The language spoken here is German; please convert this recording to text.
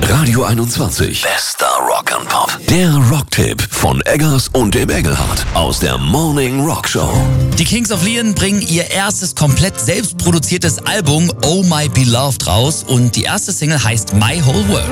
Radio 21. Bester Rock and Pop. Der Rocktipp von Eggers und dem Engelhardt aus der Morning Rock Show. Die Kings of Leon bringen ihr erstes komplett selbst produziertes Album Oh My Beloved raus und die erste Single heißt My Whole World.